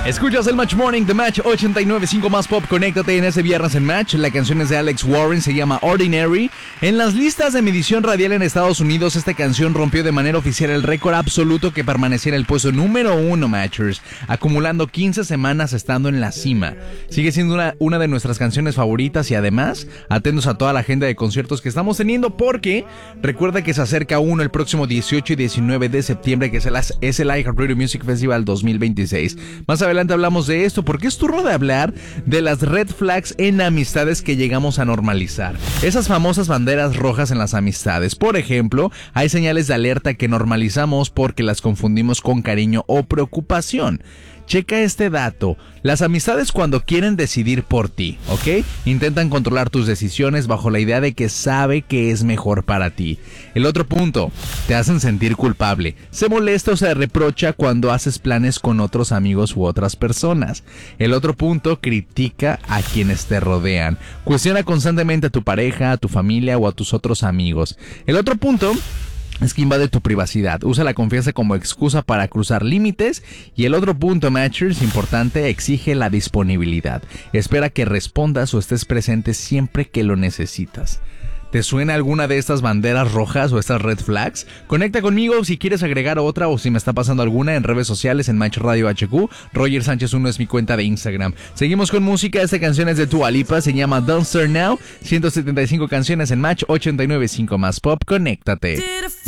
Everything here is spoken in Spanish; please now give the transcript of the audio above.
Escuchas el Match Morning de Match 89.5 más pop. Conéctate en ese viernes en Match. La canción es de Alex Warren, se llama Ordinary. En las listas de medición radial en Estados Unidos, esta canción rompió de manera oficial el récord absoluto que permanecía en el puesto número 1, Matchers, acumulando 15 semanas estando en la cima. Sigue siendo una de nuestras canciones favoritas y además, atentos a toda la agenda de conciertos que estamos teniendo porque recuerda que se acerca uno el próximo 18 y 19 de septiembre, que es el iHeartRadio Music Festival 2026. Más adelante hablamos de esto porque es turno de hablar de las red flags en amistades que llegamos a normalizar. Esas famosas banderas rojas en las amistades. Por ejemplo, hay señales de alerta que normalizamos porque las confundimos con cariño o preocupación. Checa este dato. Las amistades cuando quieren decidir por ti, ¿ok? Intentan controlar tus decisiones bajo la idea de que sabe que es mejor para ti. El otro punto, te hacen sentir culpable. Se molesta o se reprocha cuando haces planes con otros amigos u otras personas. El otro punto, critica a quienes te rodean. Cuestiona constantemente a tu pareja, a tu familia o a tus otros amigos. El otro punto es que invade tu privacidad, usa la confianza como excusa para cruzar límites. Y el otro punto, Matchers, importante, exige la disponibilidad. Espera que respondas o estés presente siempre que lo necesitas. ¿Te suena alguna de estas banderas rojas o estas red flags? Conecta conmigo si quieres agregar otra o si me está pasando alguna en redes sociales en Match Radio HQ. Roger Sánchez 1 es mi cuenta de Instagram. Seguimos con música. Esta canción es de Dua Lipa, se llama Don't Start Now. 175 canciones en Match 89.5 más pop. Conéctate.